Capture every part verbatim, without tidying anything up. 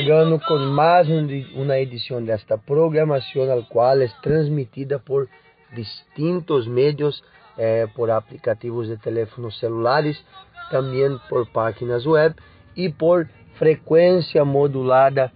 llegando con más una edición de esta programación, al cual es transmitida por distintos medios, eh, por aplicativos de teléfonos celulares, también por páginas web y por frecuencia modulada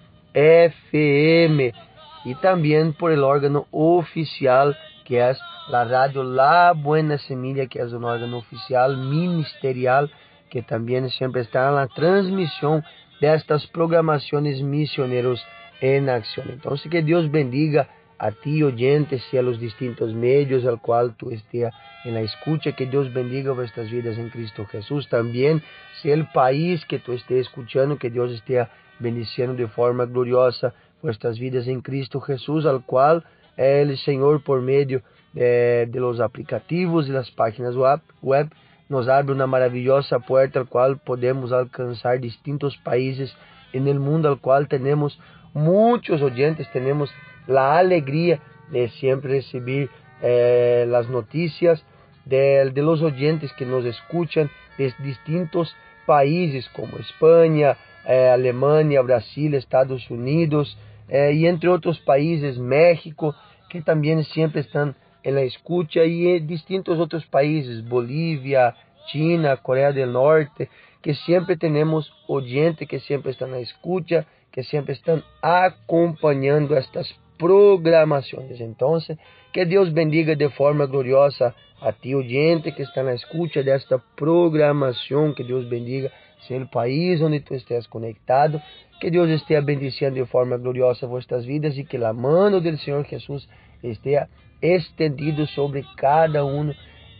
F M, y también por el órgano oficial, que es la radio La Buena Semilla, que es un órgano oficial ministerial, que también siempre está en la transmisión de estas programaciones Misioneros en Acción. Entonces, que Dios bendiga a ti, oyentes, y a los distintos medios al cual tú estés en la escucha. Que Dios bendiga vuestras vidas en Cristo Jesús. También, si el país que tú estés escuchando, que Dios esté bendiciendo de forma gloriosa vuestras vidas en Cristo Jesús, al cual el Señor, por medio de, de los aplicativos y las páginas web, web, nos abre una maravillosa puerta, al cual podemos alcanzar distintos países en el mundo, al cual tenemos muchos oyentes. Tenemos la alegría de siempre recibir eh, las noticias de, de los oyentes que nos escuchan de distintos países como España, eh, Alemania, Brasil, Estados Unidos, eh, y entre otros países, México, que también siempre están en la escucha, y en distintos otros países, Bolivia, China, Corea del Norte, que siempre tenemos oyentes que siempre están en la escucha, que siempre están acompañando estas programaciones. Entonces, que Dios bendiga de forma gloriosa a ti, oyente, que está en la escucha de esta programación. Que Dios bendiga sea el país donde tú estés conectado. Que Dios esté bendiciendo de forma gloriosa vuestras vidas, y que la mano del Señor Jesús esté extendido sobre cada uno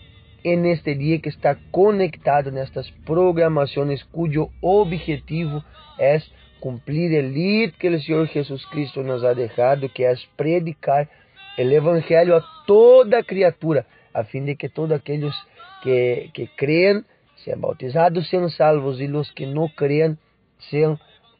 en este día que está conectado en estas programaciones, cuyo objetivo es cumplir el lead que el Señor Jesucristo nos ha dejado, que es predicar el Evangelio a toda criatura, a fin de que todos aquellos que, que crean sean bautizados, sean salvos, y los que no crean sean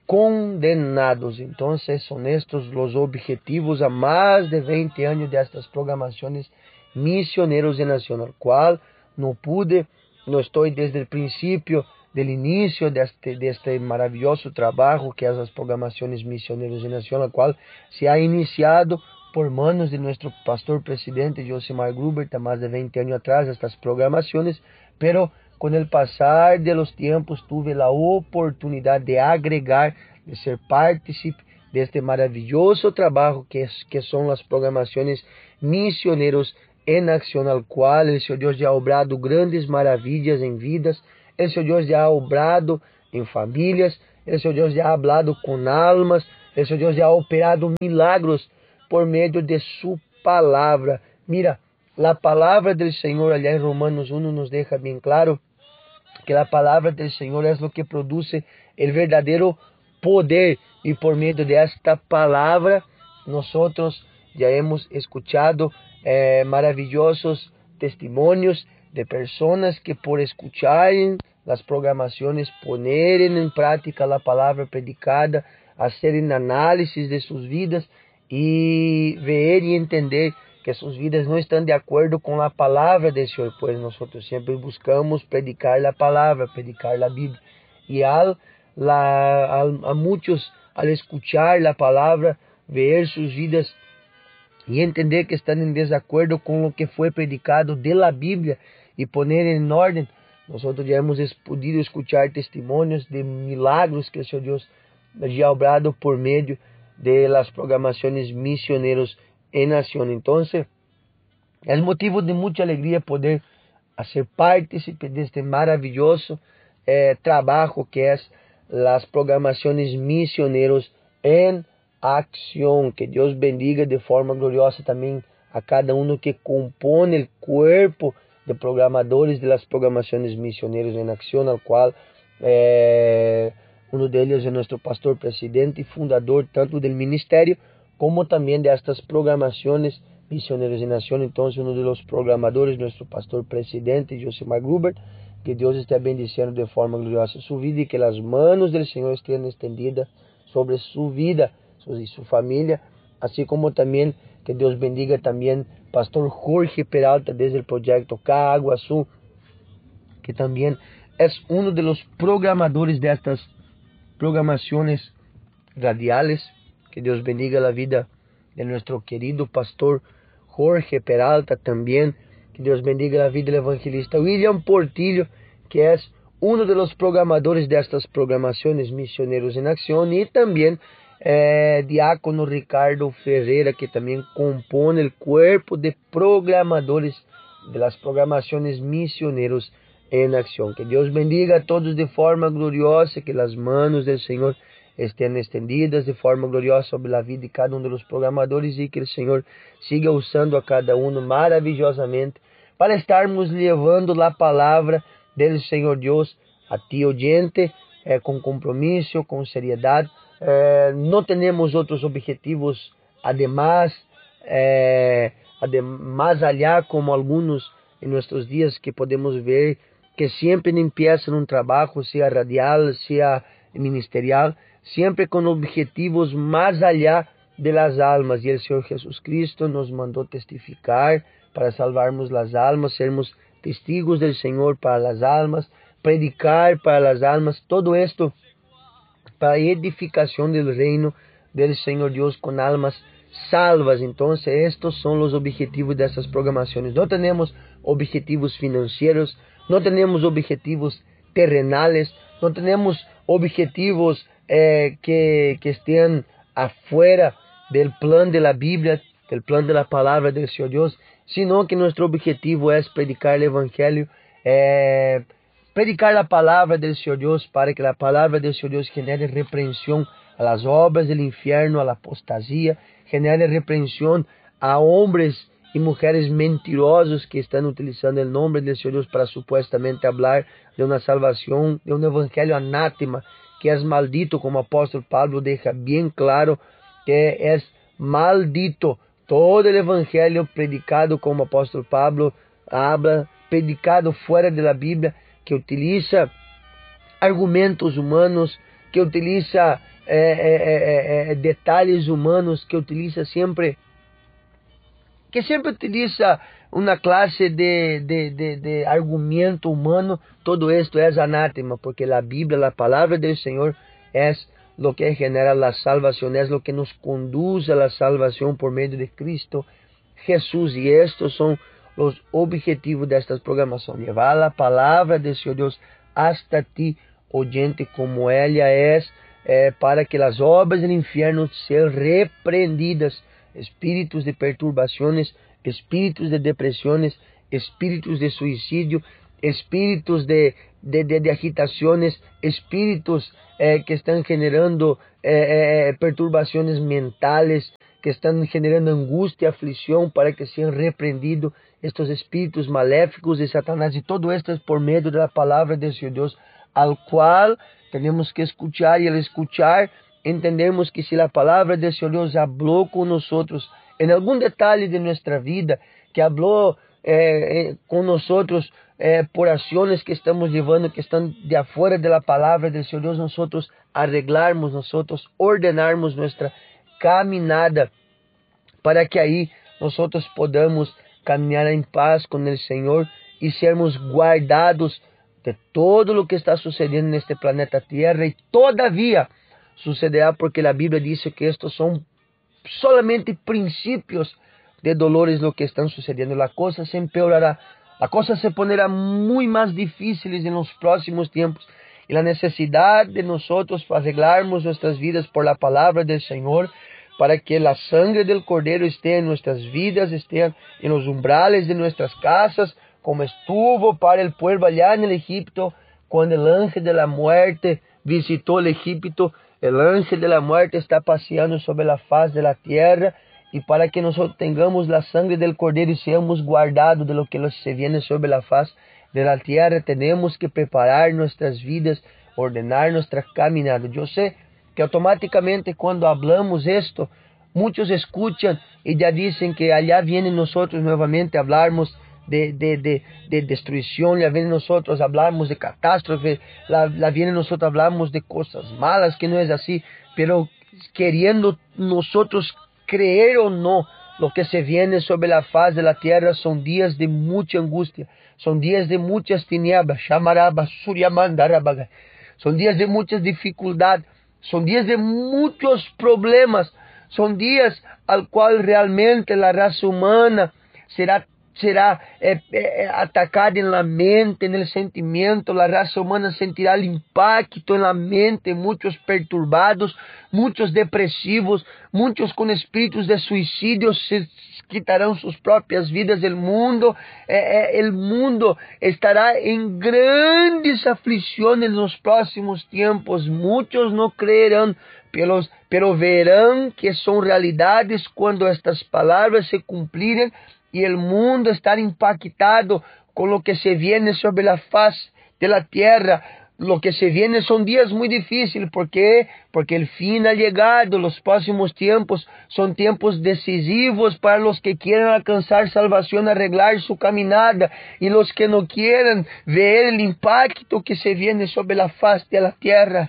condenados. Entonces, son estos los objetivos a más de veinte años de estas programaciones Misioneros en Acción, al cual no pude, no estoy desde el principio del inicio de este, de este maravilloso trabajo que es las programaciones Misioneros en Acción, la cual se ha iniciado por manos de nuestro pastor presidente Josimar Gruber, de más de veinte años atrás, estas programaciones, pero con el pasar de los tiempos tuve la oportunidad de agregar, de ser partícipe de este maravilloso trabajo que, es, que son las programaciones Misioneros en Acción, al cual el Señor Dios ya ha obrado grandes maravillas en vidas. El Señor Dios ya ha obrado en familias, el Señor Dios ya ha hablado con almas, el Señor Dios ya ha operado milagros por medio de su palabra. Mira, la palabra del Señor allá en Romanos uno nos deja bien claro que la palabra del Señor es lo que produce el verdadero poder, y por medio de esta palabra nosotros ya hemos escuchado eh, maravillosos testimonios de personas que por escuchar las programaciones, poner en práctica la palabra predicada, hacer un análisis de sus vidas y ver y entender que sus vidas no están de acuerdo con la palabra del Señor, pues nosotros siempre buscamos predicar la palabra, predicar la Biblia, y al, la, al, a muchos al escuchar la palabra, ver sus vidas y entender que están en desacuerdo con lo que fue predicado de la Biblia y poner en orden, nosotros ya hemos podido escuchar testimonios de milagros que el Señor Dios ya ha obrado por medio de las programaciones Misioneros en Acción. Entonces, es motivo de mucha alegría poder hacer partícipe de este maravilloso eh, trabajo que es las programaciones Misioneros en Acción. Que Dios bendiga de forma gloriosa también a cada uno que compone el cuerpo de programadores de las programaciones Misioneros en Acción, al cual eh, uno de ellos es nuestro pastor presidente y fundador tanto del ministerio como también de estas programaciones Misioneros en Acción. Entonces, uno de los programadores, nuestro pastor presidente, Josimar Gruber. Que Dios esté bendiciendo de forma gloriosa su vida, y que las manos del Señor estén extendidas sobre su vida y su familia, así como también que Dios bendiga también pastor Jorge Peralta desde el proyecto Caguazú, que también es uno de los programadores de estas programaciones radiales. Que Dios bendiga la vida de nuestro querido pastor Jorge Peralta también. Que Dios bendiga la vida del evangelista William Portillo, que es uno de los programadores de estas programaciones Misioneros en Acción, y también eh, diácono Ricardo Ferreira, que también compone el cuerpo de programadores de las programaciones Misioneros en Acción. Que Dios bendiga a todos de forma gloriosa, que las manos del Señor estén extendidas de forma gloriosa sobre la vida de cada uno de los programadores, y que el Señor siga usando a cada uno maravillosamente para estarmos llevando la palabra del Señor Dios a ti, oyente, eh, con compromiso, con seriedad. Eh, no tenemos otros objetivos además, eh, más allá, como algunos en nuestros días que podemos ver que siempre empiezan un trabajo, sea radial, sea ministerial, siempre con objetivos más allá de las almas. Y el Señor Jesucristo nos mandó testificar para salvarmos las almas, sermos testigos del Señor para las almas, predicar para las almas, todo esto para edificación del reino del Señor Dios con almas salvas. Entonces estos son los objetivos de estas programaciones. No tenemos objetivos financieros, no tenemos objetivos terrenales, no tenemos objetivos eh, que, que estén afuera del plan de la Biblia, del plan de la palabra del Señor Dios, sino que nuestro objetivo es predicar el Evangelio, eh, predicar la palabra del Señor Dios, para que la palabra del Señor Dios genere reprensión a las obras del infierno, a la apostasía, genere reprensión a hombres y mujeres mentirosos que están utilizando el nombre del Señor Dios para supuestamente hablar de una salvación, de un evangelio anátema, que es maldito, como el apóstol Pablo deja bien claro que es maldito todo el evangelio predicado, como el apóstol Pablo habla, predicado fuera de la Biblia, que utiliza argumentos humanos, que utiliza eh, eh, eh, detalles humanos, que utiliza siempre, que siempre utiliza una clase de, de, de, de argumento humano. Todo esto es anátema, porque la Biblia, la palabra del Señor, es lo que genera la salvación, es lo que nos conduce a la salvación por medio de Cristo Jesús. Y estos son los objetivos de estas programaciones: llevar la palabra del Señor Dios hasta ti, oyente, como ella es, eh, para que las obras del infierno sean reprendidas. Espíritus de perturbaciones, espíritus de depresiones, espíritus de suicidio, espíritus de, de, de, de agitaciones, espíritus eh, que están generando eh, eh, perturbaciones mentales, que están generando angustia, aflicción, para que sean reprendidos estos espíritus maléficos de Satanás. Y todo esto es por medio de la palabra de Señor Dios, al cual tenemos que escuchar, y al escuchar entendemos que si la palabra del Señor Dios habló con nosotros en algún detalle de nuestra vida, que habló eh, con nosotros eh, por acciones que estamos llevando, que están de afuera de la palabra del Señor Dios, nosotros arreglarmos, nosotros ordenarmos nuestra caminada, para que ahí nosotros podamos caminar en paz con el Señor y sermos guardados de todo lo que está sucediendo en este planeta Tierra. Y todavía sucederá, porque la Biblia dice que estos son solamente principios de dolores lo que están sucediendo. La cosa se empeorará, la cosa se pondrá muy más difícil en los próximos tiempos, y la necesidad de nosotros arreglarmos nuestras vidas por la palabra del Señor, para que la sangre del Cordero esté en nuestras vidas, esté en los umbrales de nuestras casas, como estuvo para el pueblo allá en el Egipto, cuando el ángel de la muerte visitó el Egipto. El ángel de la muerte está paseando sobre la faz de la tierra, y para que nosotros tengamos la sangre del Cordero y seamos guardados de lo que se viene sobre la faz de la tierra, tenemos que preparar nuestras vidas, ordenar nuestra caminada. Yo sé que automáticamente cuando hablamos esto, muchos escuchan y ya dicen que allá vienen nosotros nuevamente a hablarnos de, de, de, de destrucción, ya vienen nosotros a hablarnos de catástrofe, la, la vienen nosotros a hablarnos de cosas malas, que no es así, pero queriendo nosotros creer o no, lo que se viene sobre la faz de la tierra son días de mucha angustia, son días de muchas tinieblas, son días de muchas dificultades, Son días de muchos problemas. Son días al cual realmente la raza humana será será eh, eh, atacada en la mente, en el sentimiento. La raza humana sentirá el impacto en la mente, muchos perturbados, muchos depresivos, muchos con espíritus de suicidio se quitarán sus propias vidas. El mundo, eh, eh, el mundo estará en grandes aflicciones en los próximos tiempos. Muchos no creerán, pero, pero verán que son realidades cuando estas palabras se cumplirem y el mundo estar impactado con lo que se viene sobre la faz de la tierra. Lo que se viene son días muy difíciles. ¿Por qué? Porque el fin ha llegado. Los próximos tiempos son tiempos decisivos para los que quieren alcanzar salvación, arreglar su caminada, y los que no quieren ver el impacto que se viene sobre la faz de la tierra.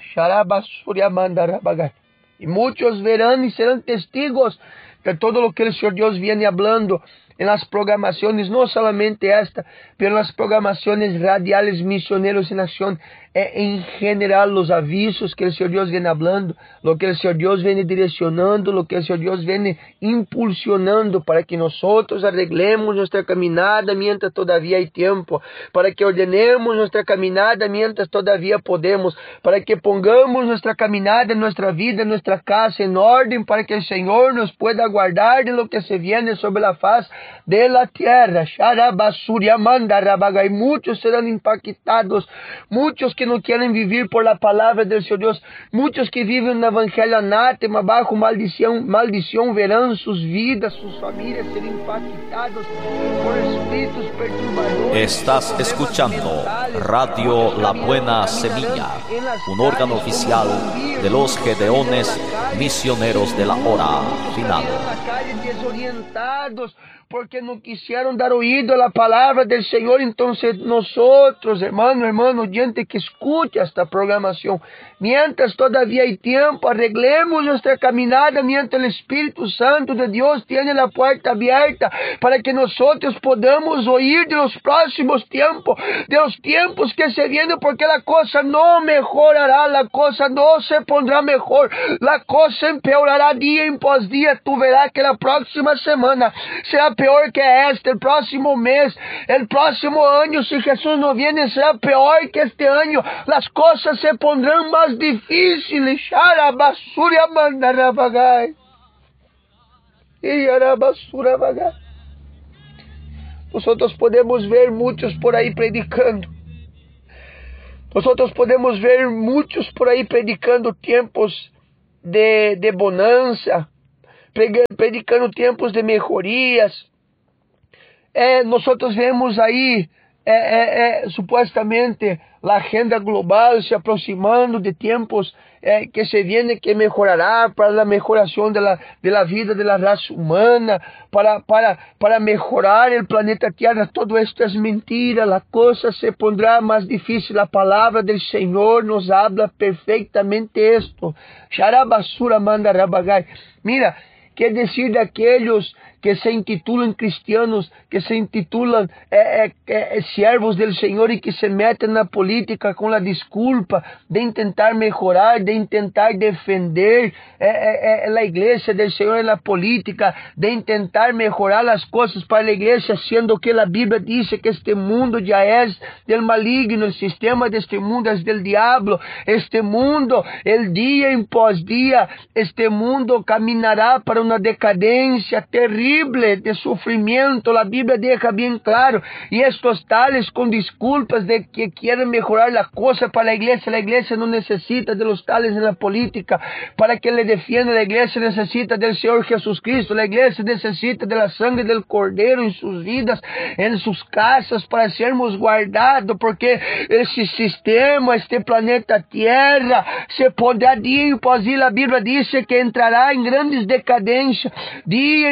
Y muchos verán y serán testigos de todo lo que el Señor Dios viene hablando en las programaciones, no solamente esta, pero en las programaciones radiales Misioneros en Acción, eh, en general los avisos que el Señor Dios viene hablando, lo que el Señor Dios viene direccionando, lo que el Señor Dios viene impulsionando para que nosotros arreglemos nuestra caminada mientras todavía hay tiempo, para que ordenemos nuestra caminada mientras todavía podemos, para que pongamos nuestra caminada, nuestra vida, nuestra casa en orden, para que el Señor nos pueda guardar de lo que se viene sobre la faz de la tierra. Y muchos serán impactados, muchos que no quieren vivir por la palabra del Señor Dios, muchos que viven en evangelio anátema, bajo maldición, maldición, verán sus vidas, sus familias ser impactados por espíritus perturbadores. Estás escuchando Radio La Buena Semilla, un órgano oficial de los Gedeones Misioneros de la Hora Final. Desorientados porque no quisieron dar oído a la palabra del Señor. Entonces nosotros, hermano, hermano, oyente que escucha esta programación, mientras todavía hay tiempo, arreglemos nuestra caminada mientras el Espíritu Santo de Dios tiene la puerta abierta para que nosotros podamos oír de los próximos tiempos, de los tiempos que se vienen, porque la cosa no mejorará, la cosa no se pondrá mejor, la cosa empeorará día en pos día. Tú verás que la próxima semana será peor que esta, el próximo mes, el próximo año, si Jesús no viene, será peor que este año. Las cosas se pondrán más difíciles. Nosotros podemos ver muchos por ahí predicando. Nosotros podemos ver muchos por ahí predicando tiempos de, de bonanza, predicando tiempos de mejorías. Eh, nosotros vemos ahí eh, eh, eh, supuestamente la agenda global se aproximando de tiempos eh, que se viene, que mejorará para la mejoración de la, de la vida de la raza humana, para, para, para mejorar el planeta Tierra. Todo esto es mentira, la cosa se pondrá más difícil. La palabra del Señor nos habla perfectamente esto. Sharabasura manda rabagai. Mira, ¿qué decir de aquellos que se intitulan cristianos, que se intitulan eh, eh, eh, siervos del Señor y que se meten en la política con la disculpa de intentar mejorar, de intentar defender eh, eh, eh, la iglesia del Señor en la política, de intentar mejorar las cosas para la iglesia, siendo que la Biblia dice que este mundo ya es del maligno, el sistema de este mundo es del diablo, este mundo, el día en pos día, este mundo caminará para una decadencia terrible de sufrimiento. La Biblia deja bien claro, y estos tales con disculpas de que quieren mejorar la cosa para la iglesia. La iglesia no necesita de los tales en la política para que le defienda. La iglesia necesita del Señor Jesucristo. La iglesia necesita de la sangre del Cordero en sus vidas, en sus casas, para sermos guardados, porque ese sistema, este planeta Tierra, se pondrá día en pos día. La Biblia dice que entrará en grandes decadencias, día en pos día.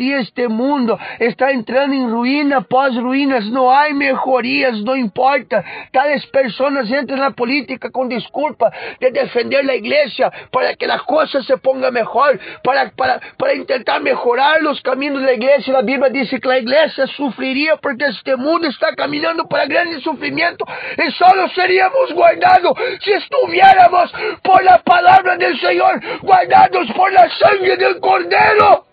días este mundo está entrando en ruina, pós-ruínas, no hay mejorías, no importa. Tales personas entran en la política con disculpa de defender la iglesia para que las cosas se pongan mejor, para, para, para intentar mejorar los caminos de la iglesia. La Biblia dice que la iglesia sufriría porque este mundo está caminando para grande sufrimiento y solo seríamos guardados si estuviéramos por la palabra del Señor, guardados por la sangre del Cordero.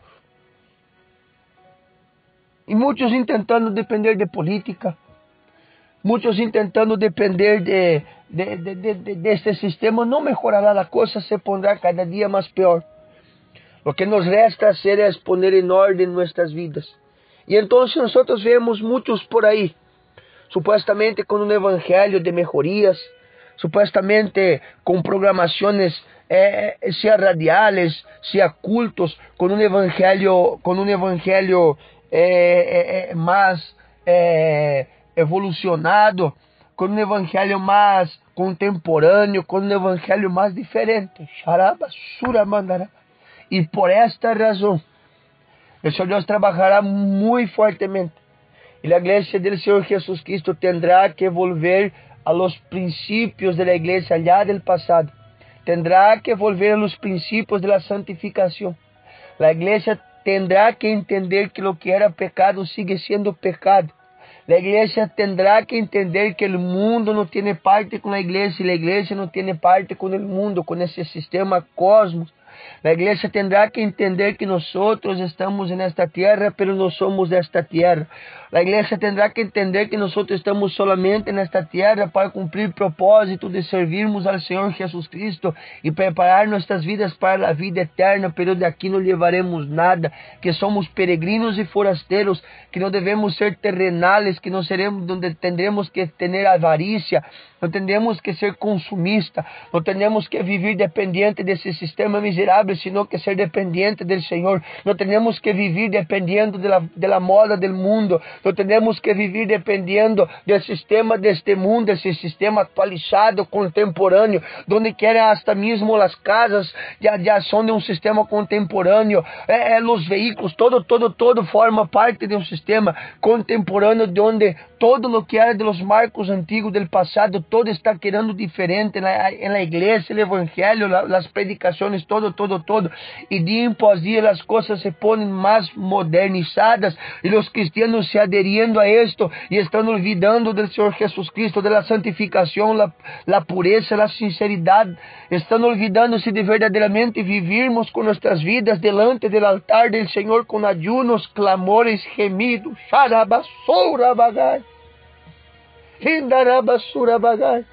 Y muchos intentando depender de política, muchos intentando depender de, de, de, de, de, de este sistema, no mejorará la cosa, se pondrá cada día más peor. Lo que nos resta hacer es poner en orden nuestras vidas. Y entonces nosotros vemos muchos por ahí, supuestamente con un evangelio de mejorías, supuestamente con programaciones, eh, sea radiales, sea cultos, con un evangelio, con un evangelio eh, eh, más eh, evolucionado, con un evangelio más contemporáneo, con un evangelio más diferente. Y por esta razón, el Señor Dios trabajará muy fuertemente. Y la iglesia del Señor Jesús Cristo tendrá que volver a los principios de la iglesia allá del pasado. Tendrá que volver a los principios de la santificación. La iglesia tendrá que entender que lo que era pecado sigue siendo pecado. La iglesia tendrá que entender que el mundo no tiene parte con la iglesia y la iglesia no tiene parte con el mundo, con ese sistema cosmos. La iglesia tendrá que entender que nosotros estamos en esta tierra, pero no somos de esta tierra. La iglesia tendrá que entender que nosotros estamos solamente en esta tierra para cumplir el propósito de servirmos al Señor Jesús Cristo y preparar nuestras vidas para la vida eterna, pero de aquí no llevaremos nada, que somos peregrinos y forasteros, que no debemos ser terrenales, que no seremos donde tendremos que tener avaricia, no tendremos que ser consumistas, no tendremos que vivir dependiente desse sistema miserável, sino que ser dependiente del Señor. No tenemos que vivir dependiendo de la, de la moda del mundo, no tenemos que vivir dependiendo del sistema de este mundo, ese sistema actualizado, contemporáneo, donde quieren hasta mismo las casas ya, ya son de un sistema contemporáneo, eh, eh, los vehículos, todo, todo, todo forma parte de un sistema contemporáneo, donde todo lo que era de los marcos antiguos del pasado, todo está quedando diferente en la, en la iglesia, el evangelio, la, las predicaciones, todo, todo, todo. Y día en pos día las cosas se ponen más modernizadas y los cristianos se adheriendo a esto y están olvidando del Señor Jesús Cristo, de la santificación, la, la pureza, la sinceridad. Están olvidándose de verdaderamente vivirmos con nuestras vidas delante del altar del Señor con ayunos, clamores, gemidos. Xarabasura bagai. Indarabasura bagai.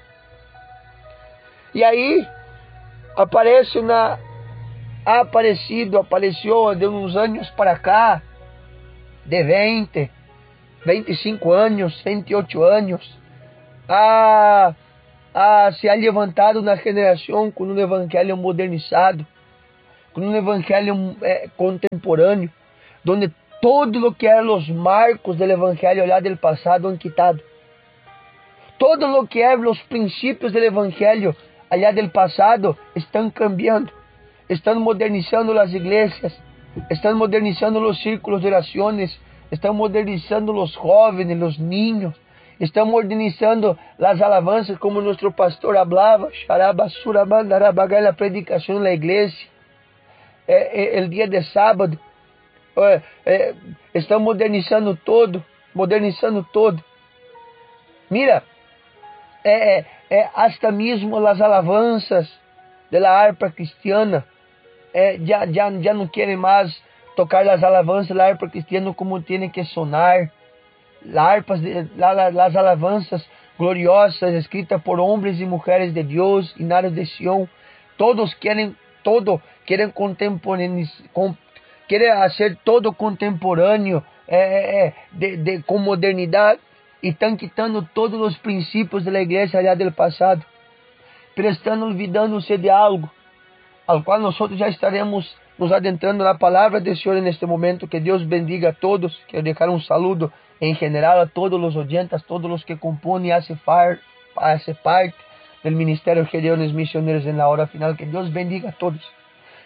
E aí aparece na ha aparecido, apareció de uns anos para cá, de veinte, veinticinco anos, veintiocho anos, ha, ha, se ha levantado na geração com um evangelho modernizado, com um evangelho eh, contemporâneo, onde todo o que eram os marcos do evangelho lá do passado han quitado. Todo o que eram os princípios do evangelho allá del pasado están cambiando, están modernizando las iglesias, están modernizando los círculos de oraciones, están modernizando los jóvenes, los niños, están modernizando las alabanzas como nuestro pastor hablaba, en la predicación en la iglesia, eh, eh, el día de sábado, eh, eh, están modernizando todo, modernizando todo. Mira, eh, eh, hasta mismo las alabanzas de la arpa cristiana, eh, ya, ya, ya no quieren más tocar las alabanzas de la arpa cristiana como tienen que sonar. La arpas de, la, la, las alabanzas gloriosas escritas por hombres y mujeres de Dios y nados de Sión, todos quieren todo, quieren contemporaneizar, con, quieren hacer todo contemporáneo, eh, eh, de, de, con modernidad. Y están quitando todos los principios de la iglesia allá del pasado, pero están olvidándose de algo, al cual nosotros ya estaremos nos adentrando na palavra do Senhor neste momento. Que Deus bendiga a todos. Quero deixar um saludo em general a todos os oyentes, a todos os que compõem e hacen parte do Ministério Gedeones Misioneros na hora final. Que Deus bendiga a todos.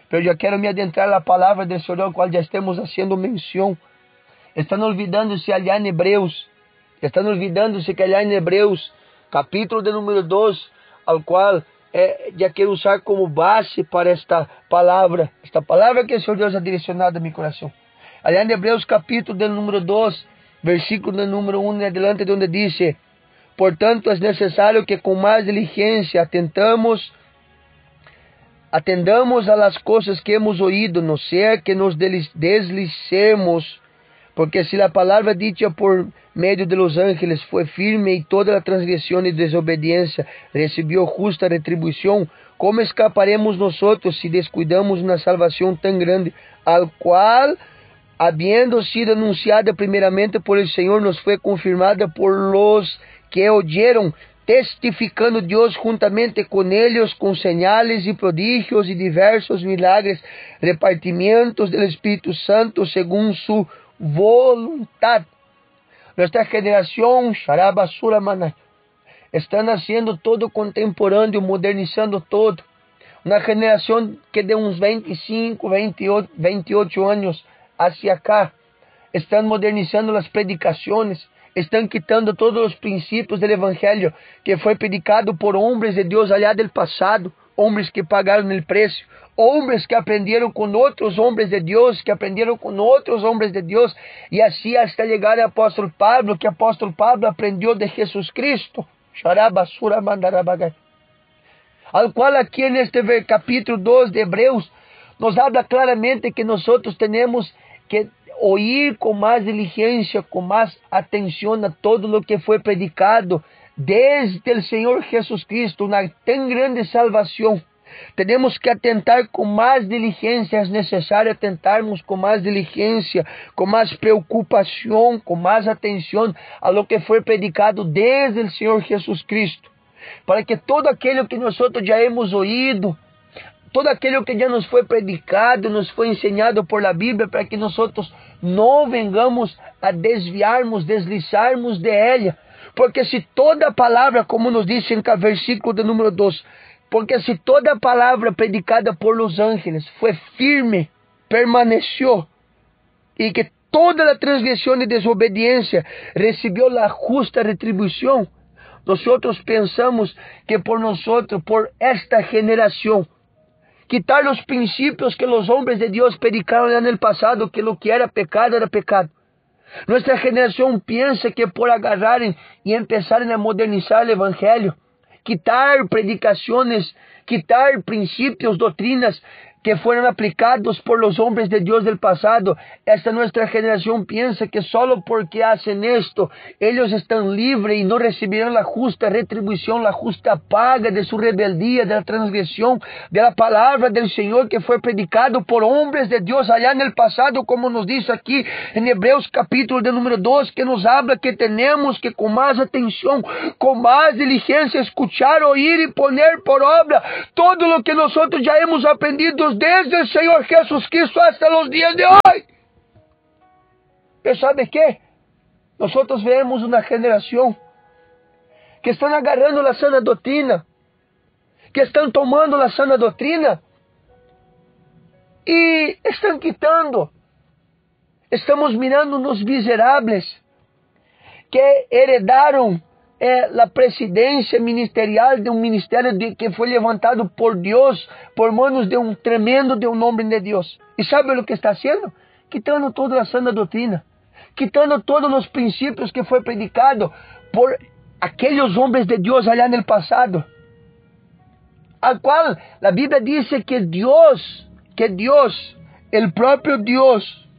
pero yo quiero me adentrar na palavra do Senhor, ao qual já estamos fazendo menção. Estão olvidando-se allá em Hebreus, estão olvidando-se que allá em Hebreus, capítulo de número dois, ao qual eh, já quero usar como base para esta palavra, esta palavra que o Senhor Deus ha direcionado a meu coração. Allá em Hebreus, capítulo de número dois, versículo de número um em adelante, onde diz: portanto, é necessário que com mais diligência atentamos Atendamos a las cosas que hemos oído, no sea que nos deslicemos, porque si la palabra dicha por medio de los ángeles fue firme y toda la transgresión y desobediencia recibió justa retribución, ¿cómo escaparemos nosotros si descuidamos una salvación tan grande, al cual, habiendo sido anunciada primeramente por el Señor, nos fue confirmada por los que oyeron, testificando Dios juntamente con ellos con señales y prodigios y diversos milagres, repartimientos del Espíritu Santo según su voluntad. Nuestra generación, Sharabasura Manai, están haciendo todo contemporáneo, modernizando todo. Una generación que de uns veinticinco, veintiocho, veintiocho años hacia acá, están modernizando las predicaciones, estão quitando todos os princípios do Evangelho que foi predicado por homens de Deus allá del passado, homens que pagaram o preço, homens que aprenderam com outros homens de Deus, que aprenderam com outros homens de Deus, e assim até chegar ao apóstolo Pablo, que o apóstolo Pablo aprendeu de Jesus Cristo, al qual aqui neste capítulo dois de Hebreus, nos habla claramente que nós temos que oír com mais diligência, com mais atenção a todo o que foi predicado desde o Senhor Jesus Cristo, uma tão grande salvação. Temos que atentar com mais diligência, é necessário atentarmos com mais diligência, com mais preocupação, com mais atenção a lo que foi predicado desde o Senhor Jesus Cristo, para que todo aquilo que nós já hemos ouído, todo aquilo que já nos foi predicado, nos foi ensinado por la Bíblia, para que nós não vengamos a desviarmos, deslizarmos de ela. Porque se toda palavra, como nos diz em versículo de número dois, porque se toda palavra predicada por los ángeles foi firme, permaneceu, e que toda a transgressão e desobediência recebeu a justa retribuição, nós pensamos que por nós, por esta geração, quitar os princípios que os homens de Deus predicaram lá no passado, que o que era pecado era pecado. Nossa geração pensa que por agarrarem e empezarem a modernizar o Evangelho, quitar predicações, quitar princípios, doutrinas que foram aplicados por los homens de Deus del passado, esta nossa geração pensa que só porque hacen esto, eles estão livres e não receberão a justa retribuição, a justa paga de sua rebeldia, da transgressão, da palavra do Senhor que foi predicado por homens de Deus allá no passado, como nos diz aqui em Hebreus capítulo de número dois, que nos habla que temos que com mais atenção, com mais diligência, escuchar, oír e poner por obra todo o que nós já hemos aprendido desde o Senhor Jesus Cristo hasta os dias de hoje. E sabe que? Nós vemos uma geração que estão agarrando a sana doutrina, que estão tomando a sana doutrina e estão quitando. Estamos mirando nos miseráveis que heredaram é a presidência ministerial de um ministério de, que foi levantado por Deus, por manos de um tremendo de um homem de Deus. E sabe o que está fazendo? Quitando toda a sã doutrina, quitando todos os princípios que foi predicado por aqueles homens de Deus allá no passado, al qual a Bíblia diz que Deus, que Deus, o próprio Deus,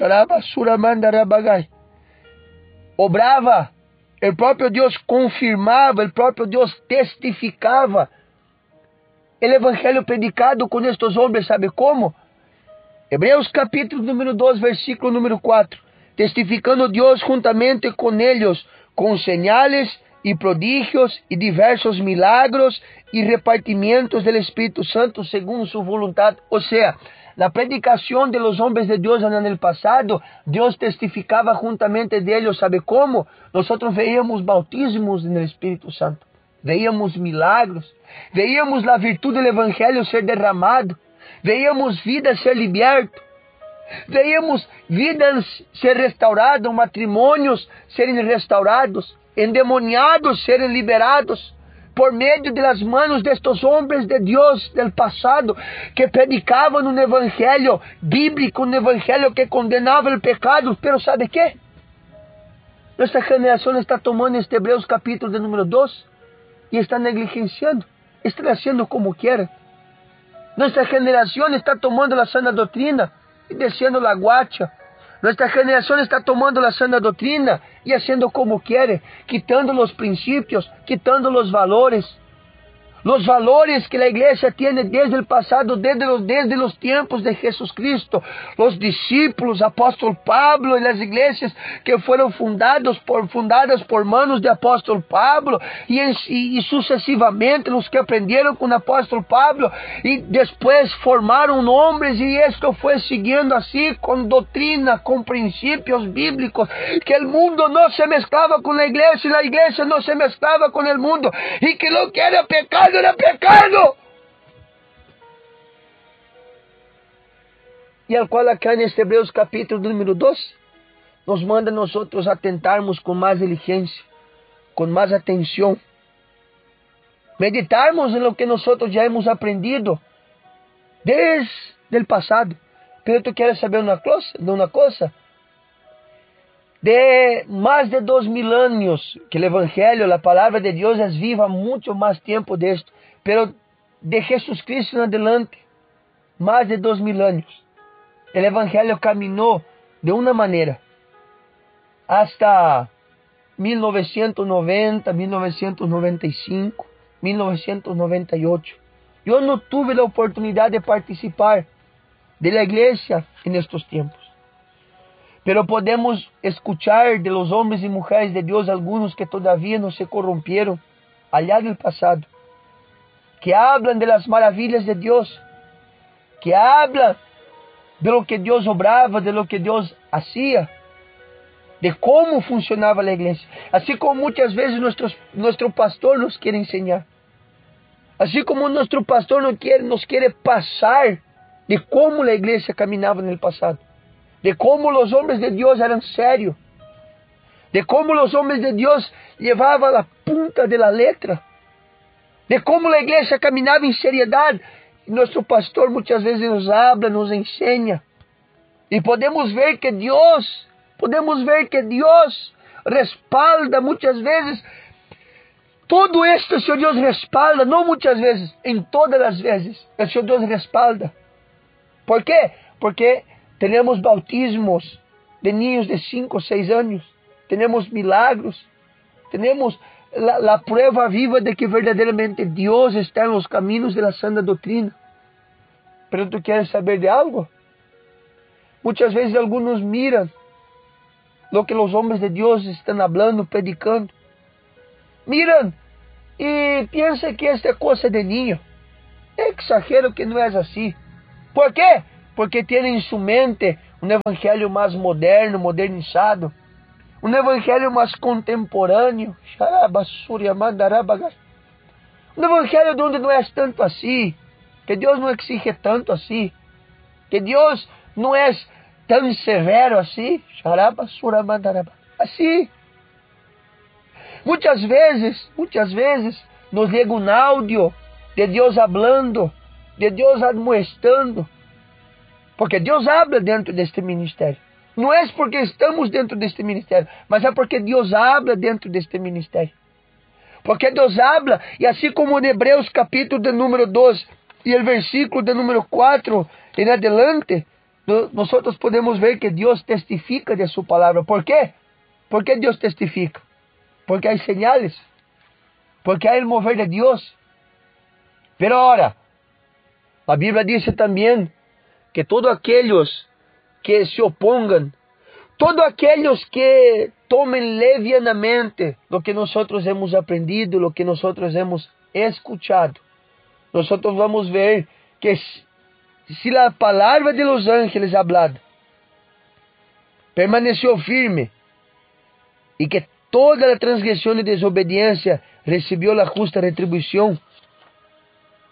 obrava, o próprio Deus confirmava, o próprio Deus testificava o evangelho predicado com estes homens, sabe como? Hebreus capítulo número dois, versículo número quatro. Testificando Deus juntamente com eles, com señales e prodígios e diversos milagros e repartimientos do Espírito Santo segundo sua vontade. Ou seja, na predicação de los homens de Deus no passado, Deus testificava juntamente deles, sabe como? Nós veíamos bautismos no Espírito Santo, veíamos milagros, veíamos a virtude do Evangelho ser derramado, veíamos vidas ser libertas, veíamos vidas ser restauradas, matrimônios serem restaurados, endemoniados serem liberados, por meio das mãos destes homens de Deus del passado, que predicavam um evangelho bíblico, um evangelho que condenava o pecado. Pero ¿sabe quê? Nossa geração está tomando este Hebreus capítulo de número dois e está negligenciando, está fazendo como quer. Nossa geração está tomando a sana doutrina e descendo a guacha. Nuestra generación está tomando la sana doctrina y haciendo como quiere, quitando los principios, quitando los valores. Los valores que la iglesia tiene desde el pasado, desde los, desde los tiempos de Jesucristo. Los discípulos, apóstol Pablo y las iglesias que fueron fundados por, fundadas por manos de apóstol Pablo y, en, y, y sucesivamente los que aprendieron con apóstol Pablo y después formaron hombres y esto fue siguiendo así con doctrina, con principios bíblicos, que el mundo no se mezclaba con la iglesia y la iglesia no se mezclaba con el mundo y que lo que era pecado era pecado. E al qual acá neste Hebreus capítulo número dois, nos manda nós outros atentarmos com mais diligência, com mais atenção, meditarmos em lo que nós outros já hemos aprendido desde o passado. Pero tu queres saber uma coisa? Uma coisa? De mais de dois mil anos que o Evangelho, a palavra de Deus é viva há muito mais tempo desto, pero de Jesus Cristo em adelante, mais de dois mil anos, o Evangelho caminhou de uma maneira, hasta mil novecentos e noventa, mil novecentos e noventa e cinco, mil novecentos e noventa e oito. Eu não tive a oportunidade de participar da igreja nestes tempos. Pero podemos escuchar de los hombres y mujeres de Dios algunos que todavía no se corrompieron allá del pasado, que hablan de las maravillas de Dios, que hablan de lo que Dios obraba, de lo que Dios hacía, de cómo funcionaba la iglesia, así como muchas veces nuestros, nuestro pastor nos quiere enseñar, así como nuestro pastor nos quiere, nos quiere pasar de cómo la iglesia caminaba en el pasado, de cómo los hombres de Dios eran serios, de cómo los hombres de Dios llevaban la punta de la letra, de cómo la iglesia caminaba en seriedad. Nuestro pastor muchas veces nos habla, nos enseña, y podemos ver que Dios, podemos ver que Dios respalda muchas veces. Todo esto el Señor Dios respalda, no muchas veces, en todas las veces, el Señor Dios respalda. ¿Por qué? Porque tenemos bautismos de niños de cinco o seis años. Tenemos milagros. Tenemos la, la prueba viva de que verdaderamente Dios está en los caminos de la sana doctrina. Pero tú quieres saber de algo. Muchas veces algunos miran lo que los hombres de Dios están hablando, predicando. Miran y piensan que esta cosa de niño. Exagero que no es así. ¿Por qué? Porque tienen en su mente un evangelio más moderno, modernizado, un evangelio más contemporáneo, un evangelio donde no es tanto así, que Dios no exige tanto así, que Dios no es tan severo así, así. Muchas veces, muchas veces nos llega un audio de Dios hablando, de Dios admoestando, porque Deus habla dentro deste ministério. Não é porque estamos dentro deste ministério, mas é porque Deus habla dentro deste ministério. Porque Deus habla, e assim como em Hebreus capítulo de número dois e o versículo de número quatro em adelante, nós podemos ver que Deus testifica de sua palavra. ¿Por quê? ¿Por que Deus testifica? Porque há señales, porque há o mover de Deus. Pero ahora, a Bíblia diz também que todos aqueles que se opongan, todos aqueles que tomem levianamente lo que nós hemos aprendido, lo que nós hemos escuchado, nós vamos ver que se a palavra de los ángeles hablada permaneceu firme e que toda a transgressão e desobediência recebeu a justa retribuição,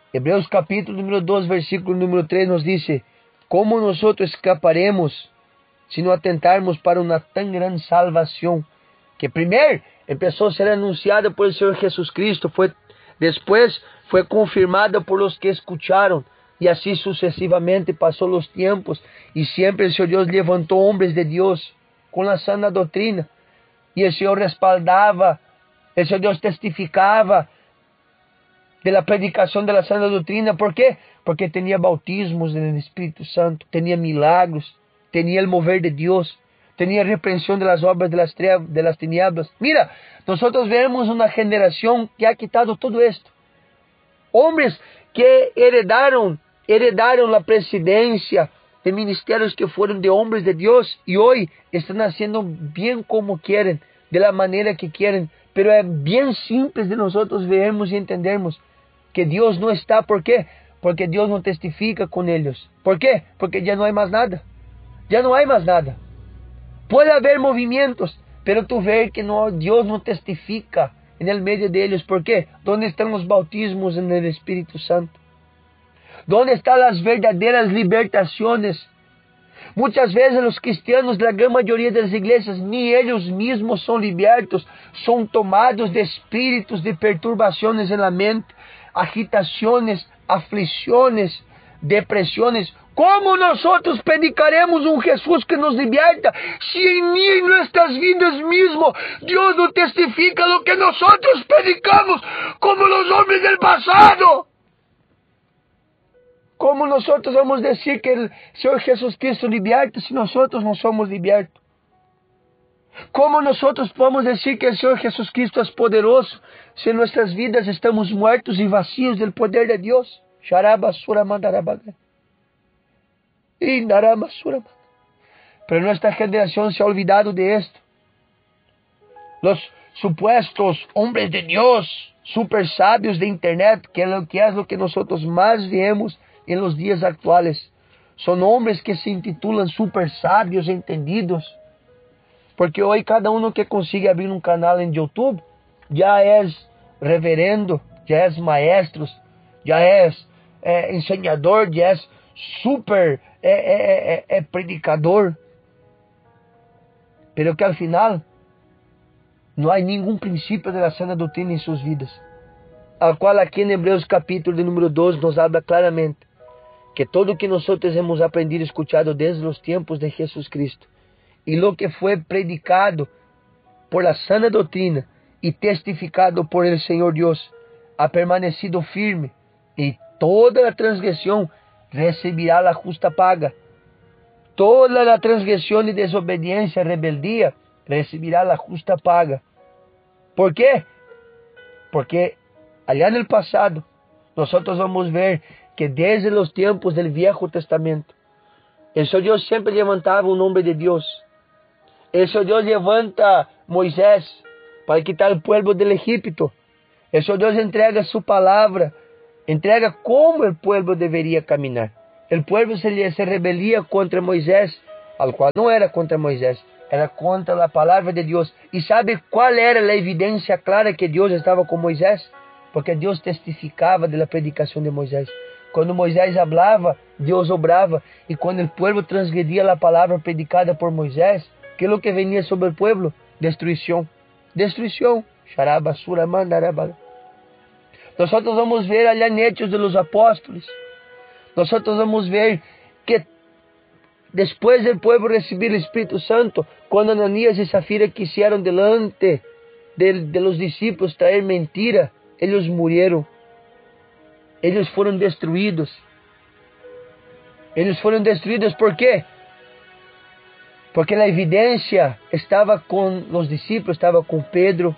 Hebreos capítulo número dos, versículo número tres nos dice: ¿cómo nosotros escaparemos si no atentarmos para una tan gran salvación que primero empezó a ser anunciada por el Señor Jesús Cristo, fue, después fue confirmada por los que escucharon, y así sucesivamente pasó los tiempos, y siempre el Señor Dios levantó hombres de Dios con la sana doctrina, y el Señor respaldaba, el Señor Dios testificaba de la predicación de la sana doctrina. ¿Por qué? Porque tenía bautismos en el Espíritu Santo, tenía milagros, tenía el mover de Dios, tenía reprensión de las obras de las, de las tinieblas. Mira, nosotros vemos una generación que ha quitado todo esto. Hombres que heredaron, heredaron la presidencia de ministerios que fueron de hombres de Dios y hoy están haciendo bien como quieren, de la manera que quieren. Pero es bien simple de nosotros vermos y entendermos que Dios no está. ¿Por qué? Porque Dios no testifica con ellos. ¿Por qué? Porque ya no hay más nada. Ya no hay más nada. Puede haber movimientos, pero tú ves que no, Dios no testifica en el medio de ellos. ¿Por qué? ¿Dónde están los bautismos en el Espíritu Santo? ¿Dónde están las verdaderas libertaciones? Muchas veces los cristianos, la gran mayoría de las iglesias, ni ellos mismos son libertos, son tomados de espíritus de perturbaciones en la mente, agitaciones, aflicciones, depresiones. ¿Cómo nosotros predicaremos un Jesús que nos liberta si ni en nuestras vidas mismo Dios no testifica lo que nosotros predicamos como los hombres del pasado? ¿Cómo nosotros vamos a decir que el Señor Jesús Cristo liberta si nosotros no somos libertos? ¿Cómo nosotros podemos decir que el Señor Jesús Cristo es poderoso si en nuestras vidas estamos muertos y vacíos del poder de Dios? Pero nuestra generación se ha olvidado de esto. Los supuestos hombres de Dios, super sabios de internet, que es lo que es lo que nosotros más vemos en los días actuales, son hombres que se intitulan super sabios, entendidos, porque hoy cada uno que consigue abrir un canal en YouTube ya es reverendo, ya es maestro, ya es eh, enseñador, ya es super eh, eh, eh, eh, predicador, pero que al final no hay ningún principio de la sana doctrina en sus vidas, al cual aquí en Hebreos capítulo de número dos nos habla claramente que todo lo que nosotros hemos aprendido y escuchado desde los tiempos de Jesús Cristo y lo que fue predicado por la sana doctrina y testificado por el Señor Dios ha permanecido firme, y toda la transgresión recibirá la justa paga. Toda la transgresión y desobediencia, rebeldía, recibirá la justa paga. ¿Por qué? Porque allá en el pasado nosotros vamos a ver que desde los tiempos del Viejo Testamento, el Señor Dios siempre levantaba un hombre de Dios. El Señor Dios levanta Moisés para quitar el pueblo del Egipto. El Señor Dios entrega su palabra, entrega cómo el pueblo debería caminar. El pueblo se, se rebelía contra Moisés, al cual no era contra Moisés, era contra la palabra de Dios. ¿Y sabe cuál era la evidencia clara que Dios estaba con Moisés? Porque Dios testificaba de la predicación de Moisés. Cuando Moisés hablaba, Dios obraba. Y cuando el pueblo transgredía la palabra predicada por Moisés, ¿qué es lo que venía sobre el pueblo? Destrucción. Destrucción. Nosotros vamos a ver allá en Hechos de los Apóstoles. Nosotros vamos a ver que después del pueblo recibir el Espíritu Santo, cuando Ananías y Zafira quisieron delante de, de los discípulos traer mentira, ellos murieron. Ellos fueron destruidos. Ellos fueron destruidos, ¿por qué? Porque la evidencia estaba con los discípulos, estaba con Pedro,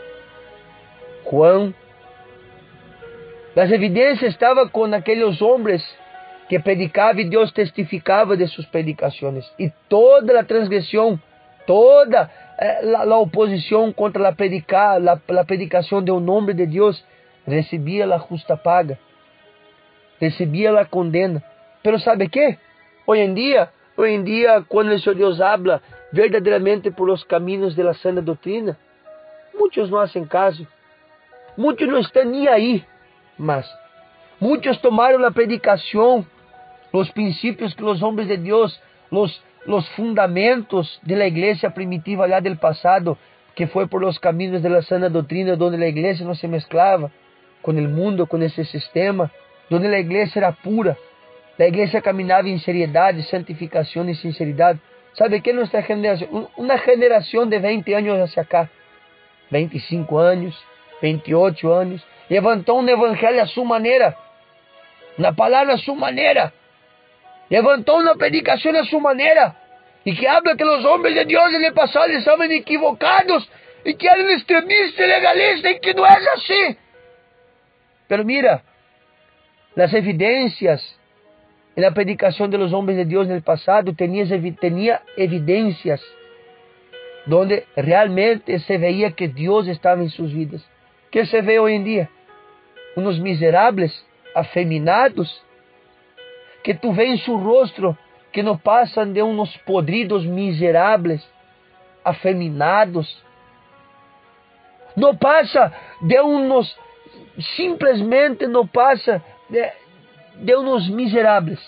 Juan. Las evidencias estaban con aquellos hombres que predicaban y Dios testificaba de sus predicaciones. Y toda la transgresión, toda eh, la, la oposición contra la, predica, la, la predicación de un hombre de Dios recibía la justa paga, recibía la condena. Pero ¿sabe qué? Hoy en día, hoy en día, cuando el Señor Dios habla verdaderamente por los caminos de la sana doctrina, muchos no hacen caso, muchos no están ni ahí. Mas Muchos tomaron la predicación, los principios que los hombres de Dios, los, los fundamentos de la iglesia primitiva allá del pasado, que fue por los caminos de la sana doctrina, donde la iglesia no se mezclaba con el mundo, con ese sistema, donde la iglesia era pura. La iglesia caminaba en seriedad, santificación y sinceridad. ¿Sabe qué? Nuestra generación, una generación de veinte años hacia acá, veinticinco años, veintiocho años, levantó un evangelio a su manera, una palabra a su manera, levantó una predicación a su manera, y que habla que los hombres de Dios en el pasado estaban equivocados, y que eran extremistas, legalistas, y que no es así. Pero mira, las evidencias en la predicación de los hombres de Dios en el pasado tenía, tenía evidencias donde realmente se veía que Dios estaba en sus vidas. ¿Qué se ve hoy en día? Unos miserables, afeminados, que tú ves en su rostro que no pasan de unos podridos miserables, afeminados. No pasa de unos, simplesmente no pasa de, de unos miserables.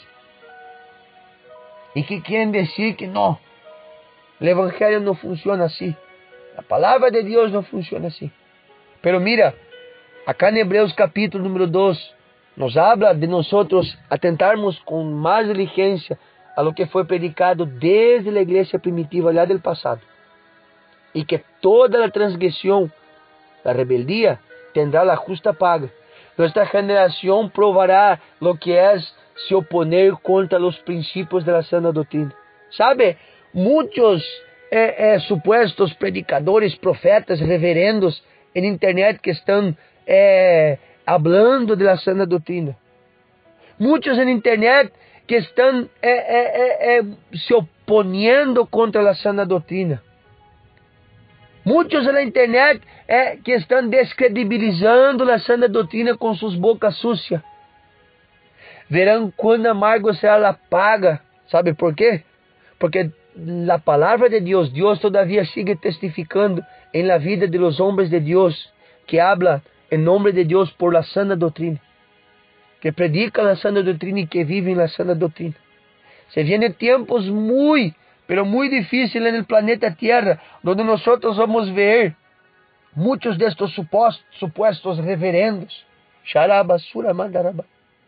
Y que quieren decir que no, el evangelio no funciona así. La palabra de Dios no funciona así. Pero mira, acá en Hebreos capítulo número dos, nos habla de nosotros atentarmos con más diligencia a lo que fue predicado desde la iglesia primitiva allá del pasado. Y que toda la transgresión, la rebeldía, tendrá la justa paga. Nuestra generación probará lo que es se oponer contra los principios de la sana doctrina. ¿Sabe? Muchos eh, eh, supuestos predicadores, profetas, reverendos en internet que están eh, hablando de la sana doctrina. Muchos en internet que están eh, eh, eh, se oponiendo contra la sana doctrina. Muchos en la internet eh, que están descredibilizando la sana doctrina con sus bocas sucias. Verán cuán amargo será la paga. ¿Sabe por qué? Porque la palabra de Dios, Dios todavía sigue testificando en la vida de los hombres de Dios, que habla en nombre de Dios por la sana doctrina, que predican la sana doctrina y que viven la sana doctrina. Se vienen tiempos muy, pero muy difíciles en el planeta Tierra, donde nosotros vamos a ver muchos de estos supuestos, supuestos reverendos. Sharabasura mandaraba.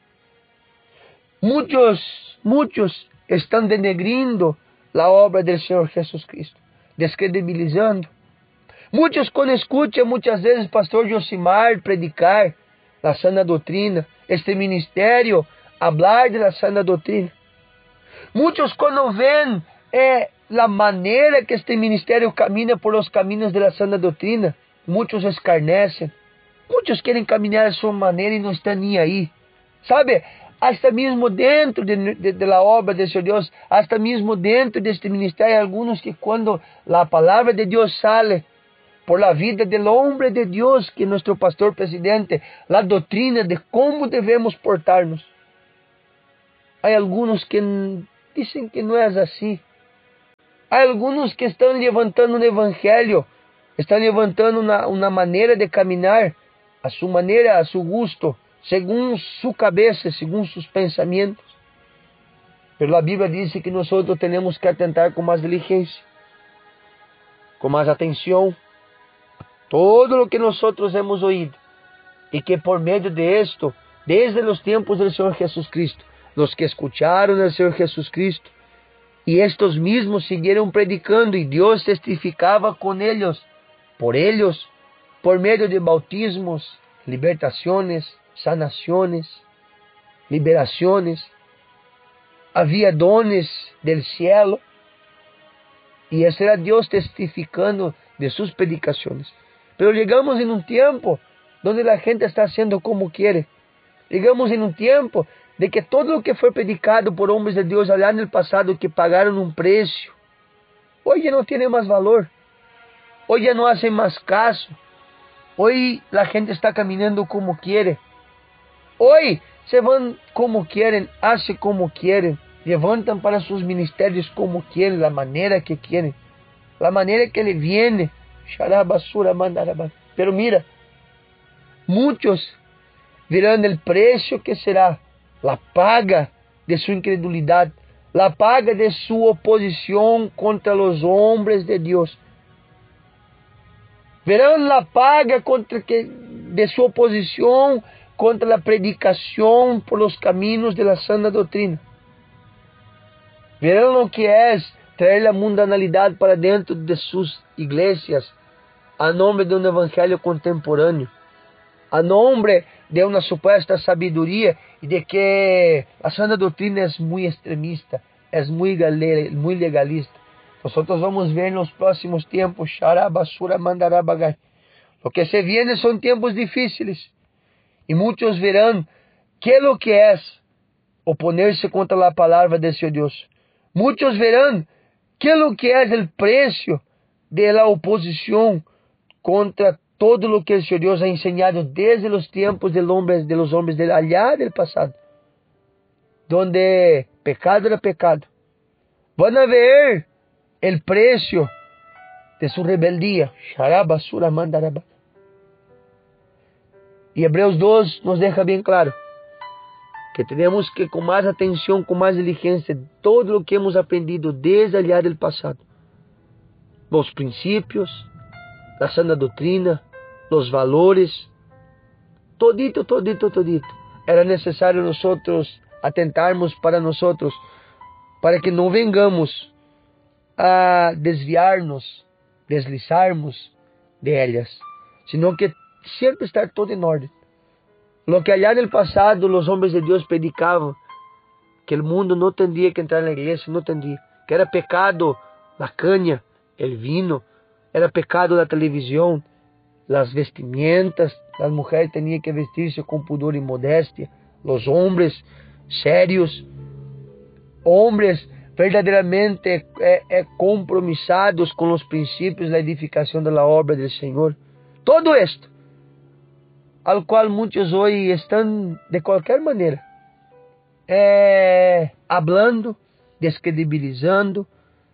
Muchos, muchos están denegrindo la obra del Señor Jesucristo, descredibilizando. Muchos cuando escuchan muchas veces pastor Josimar predicar la sana doutrina, este ministerio hablar de la sana doutrina. Muchos cuando ven eh, la manera que este ministerio camina por los caminos de la sana doutrina, muchos escarnecen. Muchos quieren caminar a su manera y no están ni ahí. ¿Sabe? Hasta mismo dentro de, de, de la obra de Señor Dios, hasta mismo dentro de este ministerio, hay algunos que cuando la palabra de Dios sale por la vida del hombre de Dios, que es nuestro pastor presidente, la doctrina de cómo debemos portarnos, hay algunos que dicen que no es así. Hay algunos que están levantando un evangelio, están levantando una, una manera de caminar a su manera, a su gusto, según su cabeza, según sus pensamientos. Pero la Biblia dice que nosotros tenemos que atentar con más diligencia, con más atención, todo lo que nosotros hemos oído, y que por medio de esto, desde los tiempos del Señor Jesucristo, los que escucharon al Señor Jesucristo, y estos mismos siguieron predicando, y Dios testificaba con ellos, por ellos, por medio de bautismos, libertaciones, sanaciones, liberaciones, había dones del cielo, y ese era Dios testificando de sus predicaciones. Pero llegamos en un tiempo donde la gente está haciendo como quiere. Llegamos en un tiempo de que todo lo que fue predicado por hombres de Dios allá en el pasado, que pagaron un precio, hoy ya no tiene más valor. Hoy ya no hacen más caso. Hoy la gente está caminando como quiere. Hoy se van como quieren, hacen como quieren, levantan para sus ministerios como quieren, la manera que quieren, la manera que le viene. Pero mira, muchos verán el precio que será, la paga de su incredulidad, la paga de su oposición contra los hombres de Dios. Verán la paga contra que, de su oposición contra la predicación por los caminos de la sana doctrina. Verán lo que es traer la mundanalidad para dentro de sus iglesias a nombre de un evangelio contemporáneo, a nombre de una supuesta sabiduría y de que la sana doctrina es muy extremista, es muy, muy legalista. Nosotros vamos ver en los próximos tiempos, Shará, basura, mandará, bagay. Lo que se viene son tiempos difíciles y muchos verán qué es lo que es oponerse contra la palabra de su Dios. Muchos verán qué es lo que es el precio de la oposición contra todo lo que el Señor Dios ha enseñado desde los tiempos del hombre, de los hombres de allá del pasado, donde pecado era pecado. Van a ver el precio de su rebeldía. Y Hebreos dos nos deja bien claro que tenemos que con más atención, con más diligencia, todo lo que hemos aprendido desde allá del pasado, los principios, la sana doctrina, los valores, todito, todito, todito. Era necesario nosotros atentarmos para nosotros, para que no vengamos a desviarnos, deslizarmos de ellas, sino que siempre estar todo en orden. Lo que allá en el pasado los hombres de Dios predicaban, que el mundo no tendría que entrar en la iglesia, no tendría, que era pecado la caña, el vino, era pecado la televisión, las vestimentas, las mujeres tenían que vestirse con pudor y modestia, los hombres serios, hombres verdaderamente eh, eh, compromisados con los principios de la edificación de la obra del Señor. Todo esto, al cual muchos hoy están de cualquier manera, eh, hablando, descredibilizando,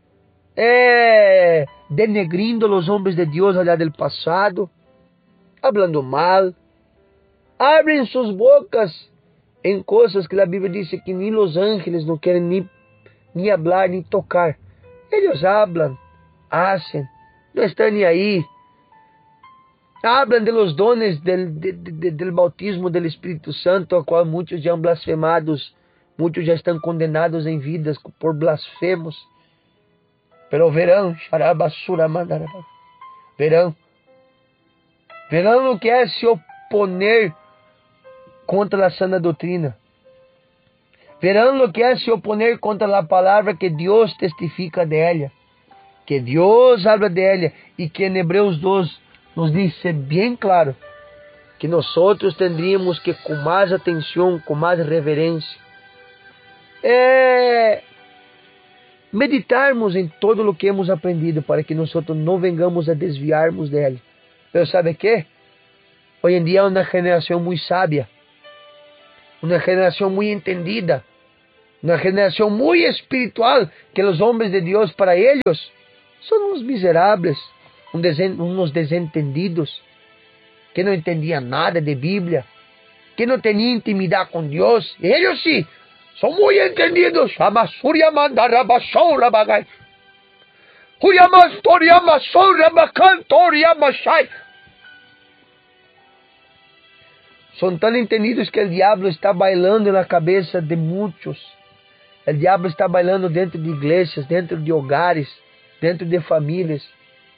eh, denegrindo los hombres de Dios allá del pasado, hablando mal, abren sus bocas en cosas que la Biblia dice que ni los ángeles no quieren ni, ni hablar ni tocar. Ellos hablan, hacen, no están ni ahí. Hablan de los dones del, de, de, del bautismo del Espíritu Santo, a cual muchos ya han blasfemados, muchos ya están condenados en vidas por blasfemos. Pero verán, verán, verán lo que es se oponer contra la sana doctrina. Verán lo que es se oponer contra la palabra que Dios testifica de ella, que Dios habla de ella y que en Hebreos dos nos dice bien claro que nosotros tendríamos que con más atención, con más reverencia, eh, meditarmos en todo lo que hemos aprendido para que nosotros no vengamos a desviarnos de él. Pero ¿sabe qué? Hoy en día hay una generación muy sabia, una generación muy entendida, una generación muy espiritual, que los hombres de Dios para ellos son unos miserables, unos desentendidos, que no entendían nada de Biblia, que no tenían intimidad con Dios. Y ellos sí, son muy entendidos. Son tan entendidos que el diablo está bailando en la cabeza de muchos. El diablo está bailando dentro de iglesias, dentro de hogares, dentro de familias.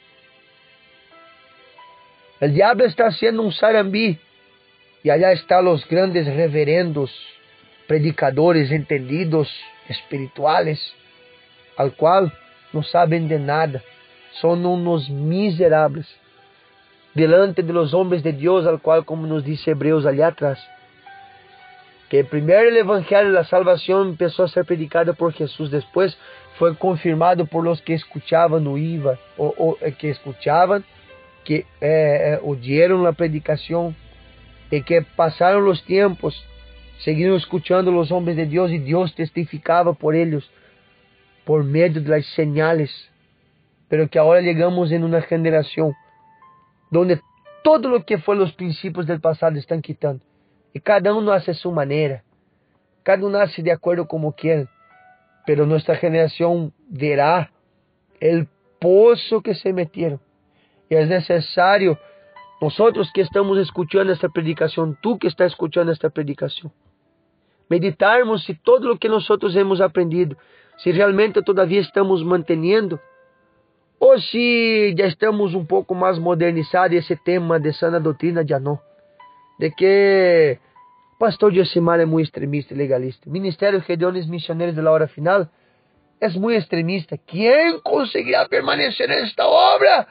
El diablo está haciendo un sarambí y allá están los grandes reverendos, predicadores entendidos, espirituales, al cual no saben de nada. Son unos miserables delante de los hombres de Dios, al cual, como nos dice Hebreos allá atrás, que primero el evangelio de la salvación empezó a ser predicado por Jesús, después fue confirmado por los que escuchaban o iban, o, o que escuchaban, que eh, oyeron la predicación, y que pasaron los tiempos, siguieron escuchando los hombres de Dios y Dios testificaba por ellos, por medio de las señales. Pero que ahora llegamos en una generación donde todo lo que fue los principios del pasado están quitando. E cada um nasce a sua maneira. Cada um nasce de acordo como quer. Pero nuestra generación verá el pozo que se metieron. Y es necesario, nosotros que estamos escuchando esta predicación, tú que estás escuchando esta predicación, meditarmos si todo lo que nosotros hemos aprendido, si realmente todavía estamos manteniendo, ou se já estamos um pouco mais modernizados esse tema de sana doutrina já não. De que o pastor Josimar é muito extremista e legalista. O Ministério Gedeones Missioneros de la Hora Final é muito extremista. Quem conseguirá permanecer nesta obra?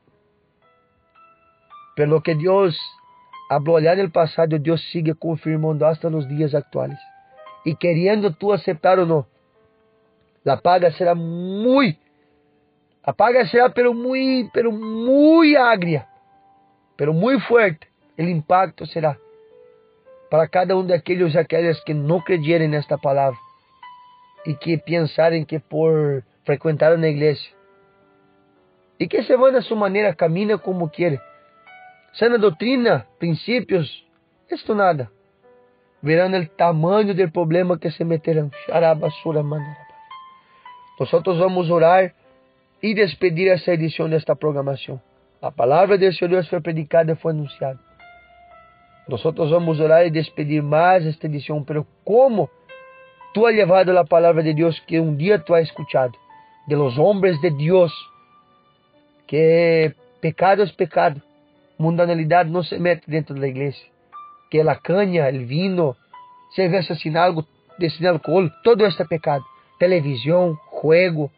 Pelo que Deus habló allá no passado, Deus sigue confirmando hasta os dias atuais. E querendo tu aceitar ou não, a paga será muito A paga será pero muy, pero muy agria, pero muy fuerte. El impacto será para cada um daqueles e aquelas que não crederem nesta palavra e que pensarem que por frequentar a igreja e que se vão da sua maneira, camina como querem, sana doutrina, princípios, isto nada. Verão o tamanho do problema que se meterão. Nós vamos orar e despedir essa edição desta programação. A palavra de Deus foi predicada e foi anunciada. Nós vamos orar e despedir mais esta edição, pero como tu has levado a palavra de Deus que um dia tu has escuchado, de los hombres de Deus, que pecado é pecado, mundanalidade não se mete dentro da igreja, que a canha, o vinho, cerveja sem algo, sem álcool, todo isso é pecado. Televisão, juego,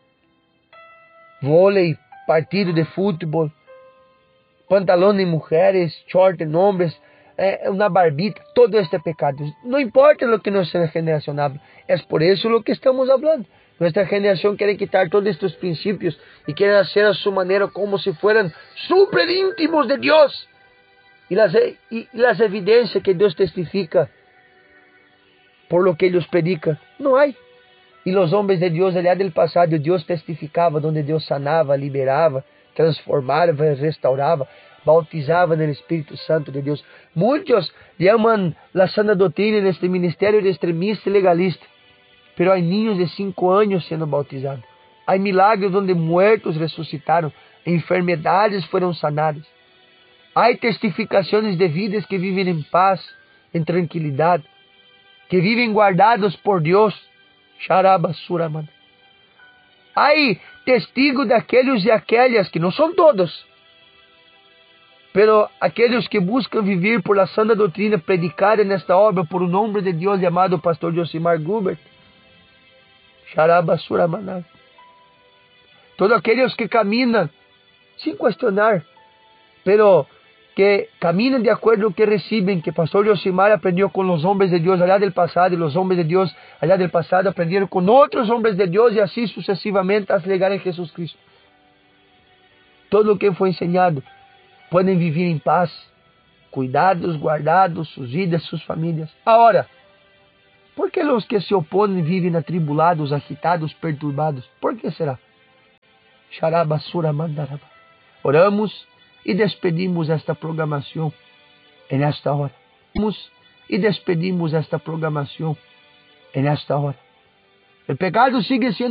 vôlei, partido de futebol, pantalão em mulheres, short em homens, é, uma barbita, todo este é pecado. Não importa o que nossa geração habla, é por isso o que estamos falando. Nossa geração quer quitar todos estes princípios e quer fazer a sua maneira como se fueran super íntimos de Deus. E as, e, e as evidências que Deus testifica por lo que eles predicam, não há. E os homens de Deus, allá do passado, Deus testificava, onde Deus sanava, liberava, transformava, restaurava, bautizava no Espírito Santo de Deus. Muitos chamam a sana doutrina neste ministério de extremista e legalista, pero há niños de cinco anos sendo bautizados. Há milagres onde muertos ressuscitaram, enfermedades foram sanadas. Há testificações de vidas que vivem em paz, em tranquilidade, que vivem guardados por Deus. Xarabasura, mano. Há testigos daqueles e aquelas, que não são todos, pero aqueles que buscam viver por la santa doutrina predicada nesta obra por um nome de Deus chamado pastor Josimar Gubert. Xarabasura, mano. Todos aqueles que caminham sem questionar, pero que caminam de acordo com o que recebem, que pastor Josimar aprendeu com os homens de Deus allá do passado, e os homens de Deus allá do passado aprenderam com outros homens de Deus, e assim sucessivamente a chegar em Jesus Cristo. Todo o que foi ensinado, podem viver em paz, cuidados, guardados, suas vidas, suas famílias. Agora, por que os que se opõem vivem atribulados, agitados, perturbados? Por que será? Xarabasura mandaraba. Oramos e despedimos esta programação en esta hora. Oramos e despedimos esta programação en esta hora. O pecado sigue sendo